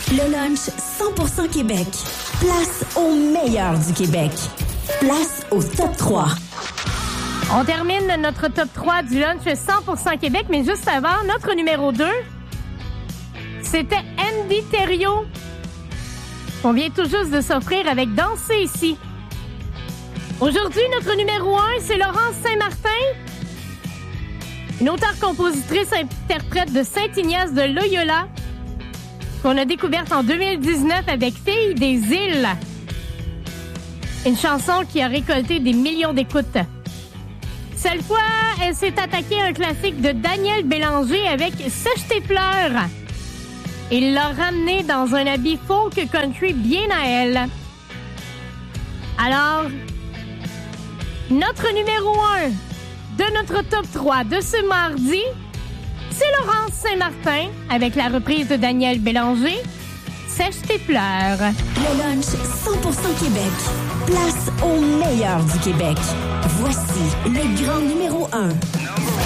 Le lunch 100% Québec. Place au meilleur du Québec. Place au top 3. On termine notre top 3 du lunch 100% Québec, mais juste avant, notre numéro 2, c'était Andy Thériault. On vient tout juste de s'offrir avec Danser ici. Aujourd'hui, notre numéro 1, c'est Laurence Saint-Martin, une auteure-compositrice-interprète de Saint-Ignace de Loyola, qu'on a découverte en 2019 avec Filles des îles. Une chanson qui a récolté des millions d'écoutes. Cette fois, elle s'est attaquée à un classique de Daniel Bélanger avec Sèche tes pleurs. Il l'a ramené dans un habit folk country bien à elle. Alors, notre numéro 1 de notre top 3 de ce mardi, c'est Laurence Saint-Martin avec la reprise de Daniel Bélanger, Sèche tes pleurs. Le lunch 100% Québec. Place au meilleur du Québec. Voici le grand numéro 1.